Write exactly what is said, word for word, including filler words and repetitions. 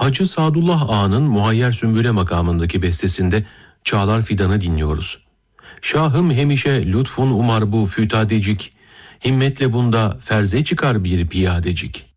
Hacı Sadullah Ağa'nın Muhayyer Sümbüle makamındaki bestesinde Çağlar Fidan'ı dinliyoruz. Şahım hemişe lütfun umar bu fütadecik, himmetle bunda ferze çıkar bir piyadecik.